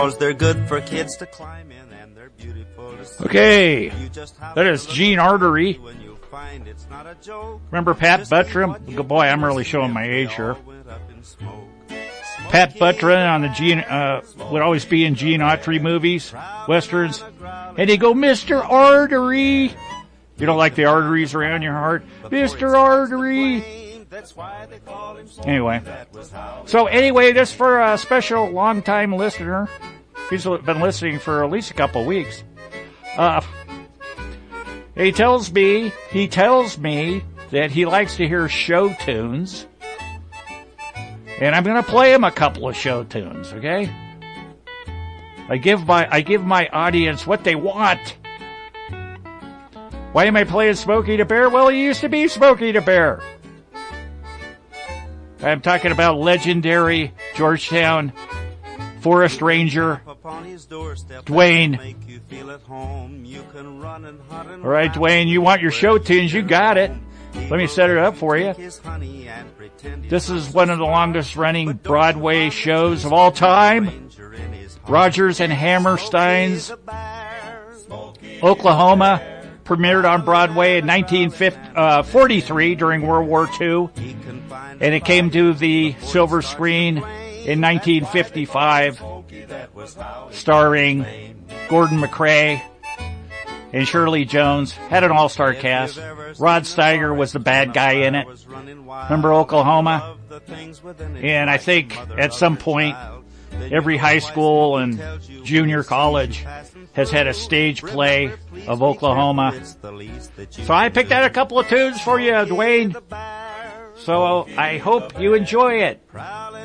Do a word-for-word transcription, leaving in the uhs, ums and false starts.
'cause they're good for kids to climb in and they're beautiful to see. Okay, that is Gene Artery. Remember Pat Buttram? Boy, I'm really showing my age here. Pat Buttram on the Gene, uh, would always be in Gene Autry movies, westerns. And he'd go, Mister Artery. You don't like the arteries around your heart? Mister Artery. Anyway. So anyway, this for a special long-time listener. He's been listening for at least a couple of weeks. Uh, he tells me, he tells me that he likes to hear show tunes. And I'm going to play him a couple of show tunes, okay? I give my, I give my audience what they want. Why am I playing Smokey the Bear? Well, he used to be Smokey the Bear. I'm talking about legendary Georgetown Forest Ranger Dwayne. All right, Dwayne, you want your show tunes? You got it. Let me set it up for you. This is one of the longest running Broadway shows of all time. Rodgers and Hammerstein's Oklahoma premiered on Broadway in nineteen forty-three during World War Two. And it came to the silver screen in nineteen fifty-five, starring Gordon McRae and Shirley Jones. Had an all-star cast. Rod Steiger was the bad guy in it. Remember Oklahoma? And I think at some point, every high school and junior college has had a stage play of Oklahoma. So I picked out a couple of tunes for you, Dwayne. So I hope you enjoy it.